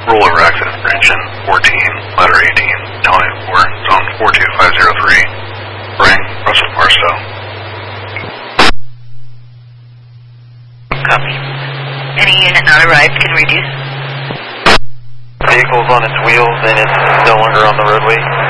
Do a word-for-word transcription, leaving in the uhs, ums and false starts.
Rollover accident, engine fourteen, ladder eighteen, Tony four, zone four two five zero three, ring, Russell Barstow. Copy. Any unit not arrived can reduce. Vehicle's on its wheels and it's no longer on the roadway.